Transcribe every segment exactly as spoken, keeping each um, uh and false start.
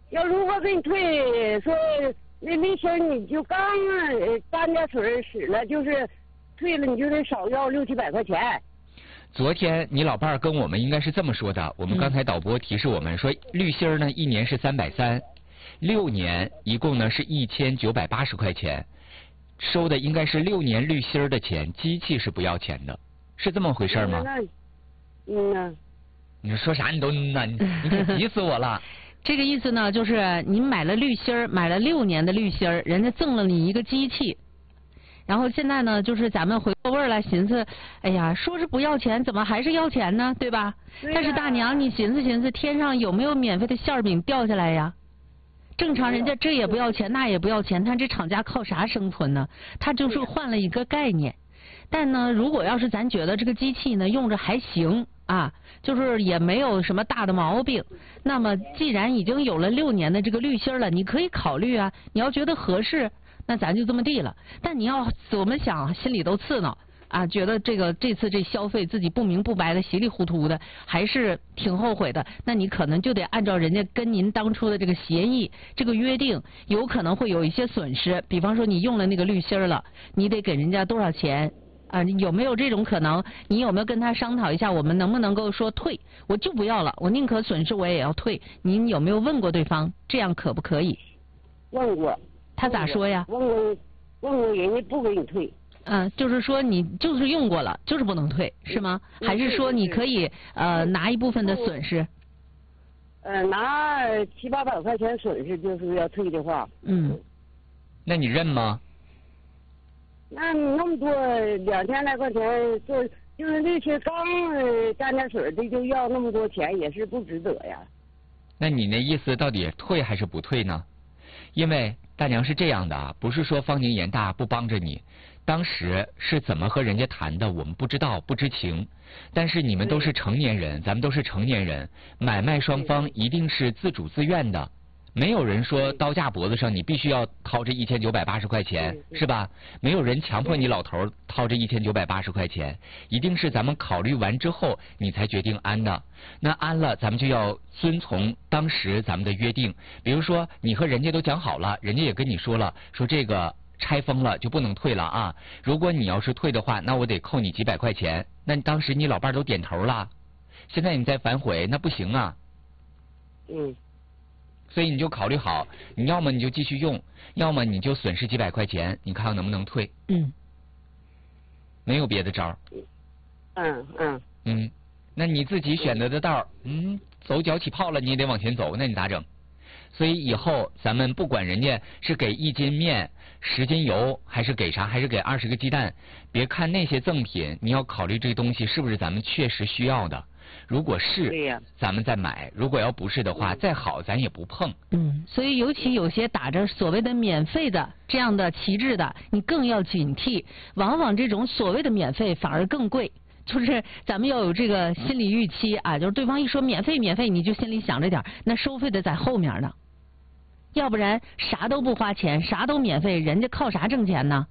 要如果给你退，说那那些你就刚沾点水使了，就是退了你就得少要六七百块钱。 昨天你老伴儿跟我们应该是这么说的，我们刚才导播提示我们说，滤芯儿呢一年是三百三，六年一共呢是一千九百八十块钱，收的应该是六年滤芯儿的钱，机器是不要钱的，是这么回事吗？ 那嗯呐。 你说啥你都嗯呐，你你可急死我了。 这个意思呢，就是你买了滤芯儿，买了六年的滤芯儿，人家赠了你一个机器。然后现在呢，就是咱们回过味儿来寻思，哎呀，说是不要钱，怎么还是要钱呢？对吧？ 对啊、 但是大娘，你寻思寻思，天上有没有免费的馅饼掉下来呀？正常人家这也不要钱，那也不要钱，他这厂家靠啥生存呢？他就是换了一个概念。但呢，如果要是咱觉得这个机器呢用着还行啊，就是也没有什么大的毛病，那么既然已经有了六年的这个滤芯了，你可以考虑啊。你要觉得合适。那咱就这么地了，但你要怎么想，心里都刺挠啊，觉得这个这次这消费自己不明不白的稀里糊涂的，还是挺后悔的。那你可能就得按照人家跟您当初的这个协议、这个约定，有可能会有一些损失。比方说你用了那个滤芯了，你得给人家多少钱啊？有没有这种可能？你有没有跟他商讨一下，我们能不能够说退？我就不要了，我宁可损失我也要退。您有没有问过对方，这样可不可以？ 问过。 他咋说呀？ 问过，问过人家不给你退。 嗯，就是说你就是用过了，就是不能退，是吗？还是说你可以呃拿一部分的损失？ 呃，拿七八百块钱损失，就是要退的话。 嗯。 那你认吗？ 那你那么多两千来块钱，做就是那些刚沾点水的就要那么多钱，也是不值得呀。 那你那意思到底退还是不退呢？因为大娘是这样的啊，不是说方宁严大不帮着你，当时是怎么和人家谈的，我们不知道不知情，但是你们都是成年人，咱们都是成年人，买卖双方一定是自主自愿的，没有人说刀架脖子上你必须要掏这一千九百八十块钱，是吧？没有人强迫你老头掏这一千九百八十块钱，一定是咱们考虑完之后你才决定安的。那安了，咱们就要遵从当时咱们的约定。比如说，你和人家都讲好了，人家也跟你说了，说这个拆封了就不能退了啊。如果你要是退的话，那我得扣你几百块钱。那你当时你老伴都点头了，现在你再反悔，那不行啊。 嗯。 所以你就考虑好，你要么你就继续用，要么你就损失几百块钱，你看看能不能退。 嗯。 没有别的招。 嗯嗯。 嗯。那你自己选择的道，嗯，走脚起泡了，你也得往前走，那你咋整？所以以后咱们不管人家是给一斤面、十斤油，还是给啥，还是给二十个鸡蛋，别看那些赠品，你要考虑这东西是不是咱们确实需要的。如果是， 对呀， 咱们再买；如果要不是的话，再好咱也不碰。 嗯，所以尤其有些打着所谓的免费的这样的旗帜的，你更要警惕，往往这种所谓的免费反而更贵。就是咱们要有这个心理预期啊，就是对方一说免费免费，你就心里想着点，那收费的在后面呢，要不然啥都不花钱，啥都免费，人家靠啥挣钱呢？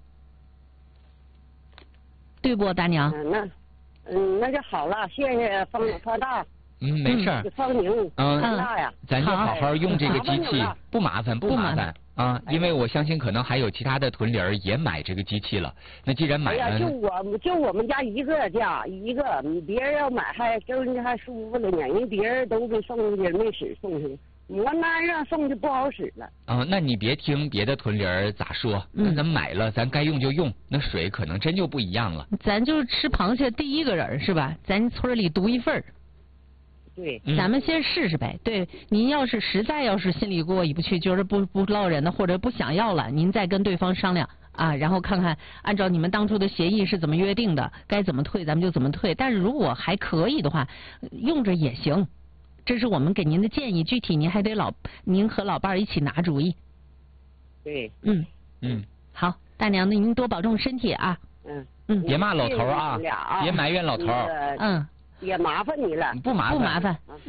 对不，大娘？ 嗯，那嗯那就好了，谢谢方方大。 嗯，没事儿。 方宁， 嗯， 方大呀， 咱就好好用这个机器，不麻烦不麻烦。啊，因为我相信可能还有其他的屯儿也买这个机器了。那既然买了， 哎呀，就我就我们家一个家一个，你别人要买还跟人家还舒服了呢，人别人都给送出去，没使送出去，我那让送就不好使了。 啊，那你别听别的屯儿咋说，那咱买了，咱该用就用，那水可能真就不一样了。 咱就是吃螃蟹第一个人是吧？咱村里独一份儿。 对， 咱们先试试呗。对，您要是实在要是心里过意不去，就是不不落人的，或者不想要了，您再跟对方商量啊，然后看看按照你们当初的协议是怎么约定的，该怎么退咱们就怎么退。但是如果还可以的话，用着也行。这是我们给您的建议，具体您还得老您和老伴儿一起拿主意。 对， 嗯嗯， 好，大娘的您多保重身体啊。 嗯嗯， 别骂老头啊，别埋怨老头。 嗯。 也麻烦你了， 不麻烦， 不麻烦，嗯。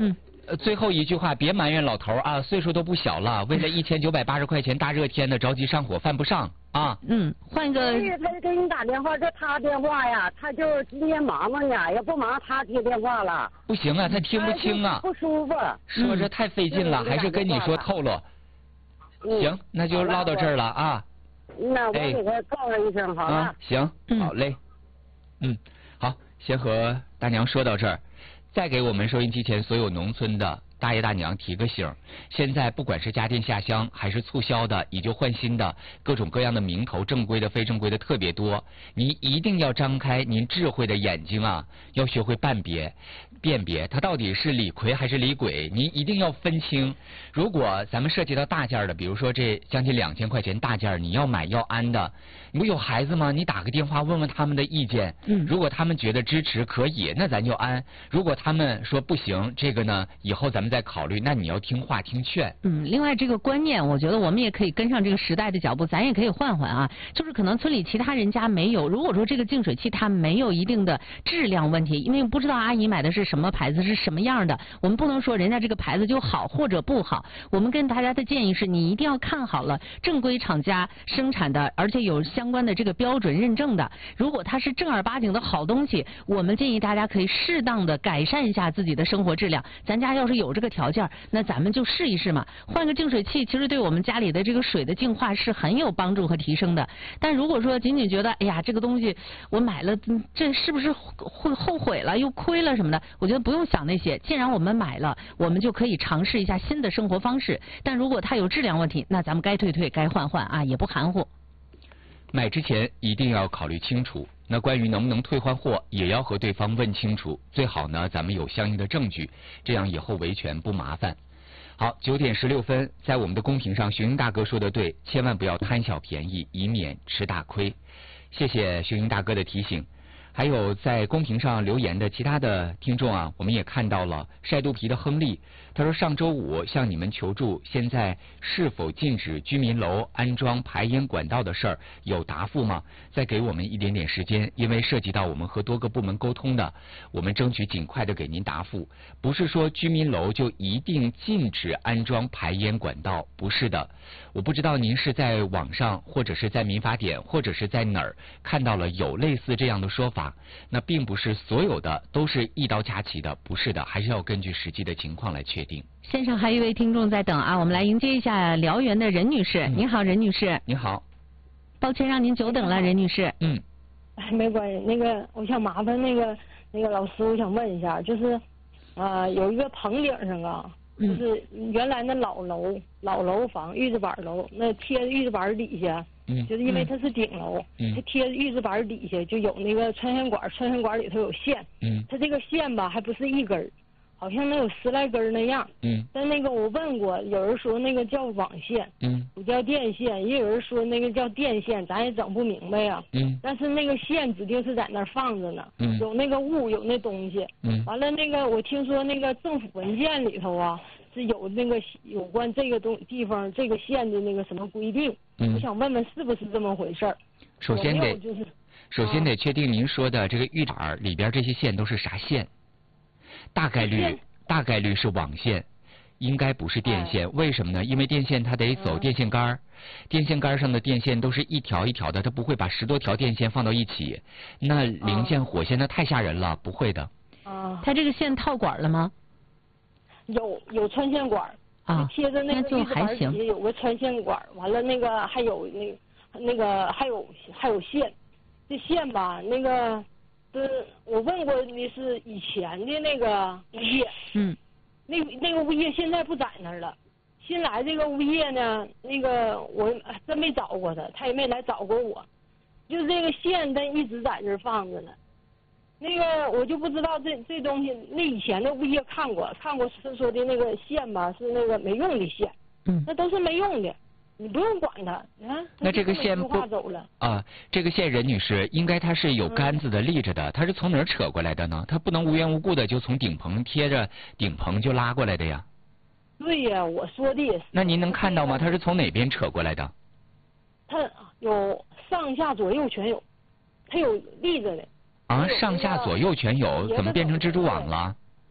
呃最后一句话，别埋怨老头啊，岁数都不小了，为了一千九百八十块钱大热天的着急上火，犯不上啊。 嗯，换一个。 所以他给你打电话，这他电话呀，他就今天忙忙呢，要不忙他接电话了。 不行啊，他听不清啊， 不舒服。 说着太费劲了，还是跟你说透露。行，那就唠到这儿了啊。 那我给他告诉一声，好了。 行，好嘞。嗯，好，先和大娘说到这儿。再给我们收音机前所有农村的大爷大娘提个醒，现在不管是家电下乡还是促销的以旧换新的，各种各样的名头，正规的非正规的特别多，你一定要张开您智慧的眼睛啊，要学会辨别辨别它到底是李逵还是李鬼，您一定要分清。如果咱们涉及到大件的，比如说这将近两千块钱大件，你要买要安的，你不有孩子吗？你打个电话问问他们的意见，嗯，如果他们觉得支持可以，那咱就安；如果他们说不行，这个呢以后咱们再考虑，那你要听话听劝。 嗯，另外这个观念，我觉得我们也可以跟上这个时代的脚步，咱也可以换换啊。就是可能村里其他人家没有，如果说这个净水器它没有一定的质量问题，因为不知道阿姨买的是什么牌子，是什么样的，我们不能说人家这个牌子就好或者不好。我们跟大家的建议是，你一定要看好了正规厂家生产的，而且有相关的这个标准认证的。如果它是正儿八经的好东西，我们建议大家可以适当的改善一下自己的生活质量。咱家要是有这个条件，那咱们就试一试嘛。换个净水器，其实对我们家里的这个水的净化是很有帮助和提升的。但如果说仅仅觉得，哎呀，这个东西我买了，这是不是会后悔了，又亏了什么的？我觉得不用想那些。既然我们买了，我们就可以尝试一下新的生活方式。但如果它有质量问题，那咱们该退退，该换换啊，也不含糊。 买之前一定要考虑清楚。那关于能不能退换货，也要和对方问清楚。最好呢，咱们有相应的证据，这样以后维权不麻烦。好，九点十六分，在我们的公屏上，熊英大哥说的对，千万不要贪小便宜，以免吃大亏。谢谢熊英大哥的提醒。还有在公屏上留言的其他的听众啊，我们也看到了晒肚皮的亨利，他说上周五向你们求助，现在是否禁止居民楼安装排烟管道的事儿有答复吗？再给我们一点点时间，因为涉及到我们和多个部门沟通的，我们争取尽快的给您答复。不是说居民楼就一定禁止安装排烟管道，不是的。我不知道您是在网上或者是在民法典或者是在哪儿看到了有类似这样的说法，那并不是所有的都是一刀掐起的，不是的，还是要根据实际的情况来确定。 线上还有一位听众在等啊，我们来迎接一下辽源的任女士。嗯、您好，任女士。 你好。 抱歉让您久等了，任女士。 嗯。 哎，没关系。那个，我想麻烦那个那个老师，我想问一下，就是呃，有一个棚顶上啊。就是原来那老楼、老楼房、玉子板楼，那贴玉子板底下，嗯，就是因为它是顶楼，嗯，它贴玉子板底下就有那个穿线管，穿线管里头有线，嗯，它这个线吧还不是一根儿，好像能有十来根儿那样，嗯，但那个我问过，有人说那个叫网线，嗯，不叫电线，也有人说那个叫电线，咱也整不明白呀，嗯，但是那个线指定是在那儿放着呢，嗯，有那个物有那东西，嗯，完了那个我听说那个政府文件里头啊是有那个有关这个东地方这个线的那个什么规定，嗯，我想问问是不是这么回事儿？ 首先得就是， 首先得确定您说的这个玉板里边这些线都是啥线。大概率大概率是网线，应该不是电线。为什么呢？因为电线它得走电线杆，电线杆上的电线都是一条一条的，它不会把十多条电线放到一起。那零线、火线那太吓人了，不会的。 啊， 它这个线套管了吗？ 有有穿线管啊，贴着那个玉子板底下有个穿线管，完了那个还有那那个还有还有线，这线吧那个。是我问过的是以前的那个物业，嗯，那那个物业现在不在那儿了，新来这个物业呢，那个我真没找过他，他也没来找过我，就是这个线但一直在这儿放着呢，那个我就不知道这这东西，那以前的物业看过看过是说的那个线吧是那个没用的线，嗯，那都是没用的。你不用管它，啊， 那这个线不啊，这个线任女士应该它是有杆子的立着的，它是从哪儿扯过来的呢？它不能无缘无故的就从顶棚贴着顶棚就拉过来的呀。 对呀，我说的也是。 那您能看到吗？它是从哪边扯过来的？ 它有上下左右全有，它有立着的。 啊，上下左右全有，怎么变成蜘蛛网了？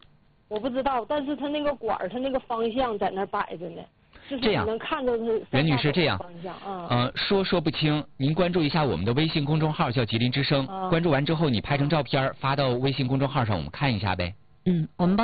我不知道，但是他那个管儿，他那个方向在那儿摆着呢，就是你能看到他。 任女士，这样， 嗯、 呃，说说不清，您关注一下我们的微信公众号，叫吉林之声， 啊、 关注完之后你拍成照片发到微信公众号上，我们看一下呗。 嗯，我们帮。